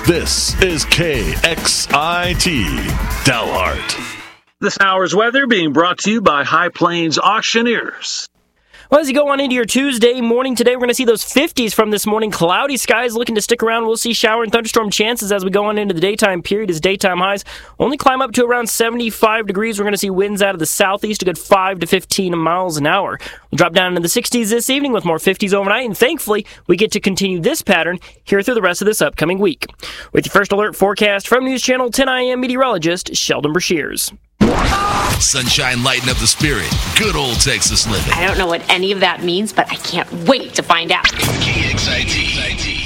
This is KXIT Dalhart. This hour's weather being brought to you by High Plains Auctioneers. Well, as you go on into your Tuesday morning today, we're going to see those 50s from this morning. Cloudy skies looking to stick around. We'll see shower and thunderstorm chances as we go on into the daytime period as daytime highs only climb up to around 75 degrees. We're going to see winds out of the southeast a good 5 to 15 miles an hour. We'll drop down into the 60s this evening with more 50s overnight, and thankfully, we get to continue this pattern here through the rest of this upcoming week. With your first alert forecast from News Channel 10 IM meteorologist Sheldon Brashears. Sunshine lighting up the spirit. Good old Texas living. I don't know what any of that means, but I can't wait to find out. KXIT.